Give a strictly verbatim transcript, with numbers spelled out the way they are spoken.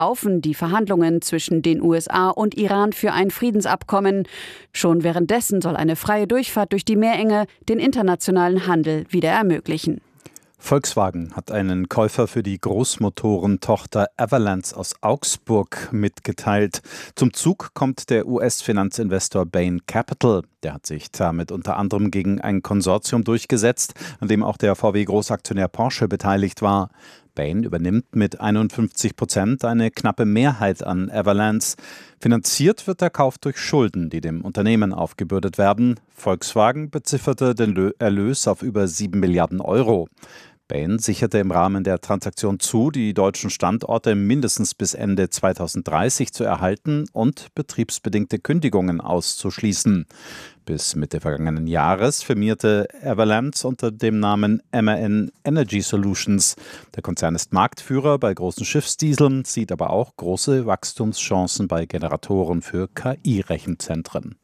laufen die Verhandlungen zwischen den U S A und Iran für ein Friedensabkommen. Schon währenddessen soll eine freie Durchfahrt durch die Meerenge den internationalen Handel wieder ermöglichen. Volkswagen hat einen Käufer für die Großmotorentochter Everlands aus Augsburg mitgeteilt. Zum Zug kommt der U S-Finanzinvestor Bain Capital. Der hat sich damit unter anderem gegen ein Konsortium durchgesetzt, an dem auch der V W-Großaktionär Porsche beteiligt war. Bain übernimmt mit einundfünfzig Prozent eine knappe Mehrheit an Everlands. Finanziert wird der Kauf durch Schulden, die dem Unternehmen aufgebürdet werden. Volkswagen bezifferte den Erlös auf über sieben Milliarden Euro. Bain sicherte im Rahmen der Transaktion zu, die deutschen Standorte mindestens bis Ende zweitausenddreißig zu erhalten und betriebsbedingte Kündigungen auszuschließen. Bis Mitte vergangenen Jahres firmierte Everlands unter dem Namen M A N Energy Solutions. Der Konzern ist Marktführer bei großen Schiffsdieseln, sieht aber auch große Wachstumschancen bei Generatoren für K I-Rechenzentren.